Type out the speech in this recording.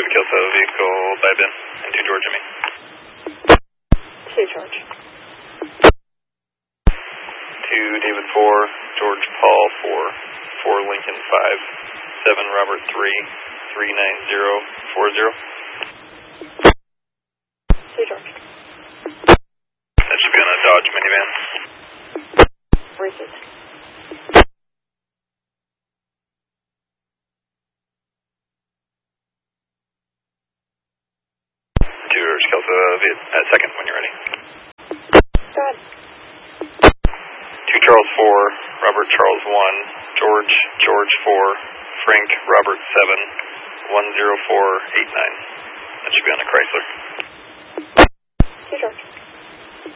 Kelso, vehicle by Ben, and 2 George Jimmy. 2 George. 2 David 4, George Paul 4, 4 Lincoln 5, 7 Robert 3, 39040. 2 George. That should be on a Dodge minivan. Received. 2 George Kelso, at second when you're ready. Go ahead. 2 Charles 4, Robert Charles 1, George 4, Frank Robert 7, 10489. That should be on a Chrysler. 2 George.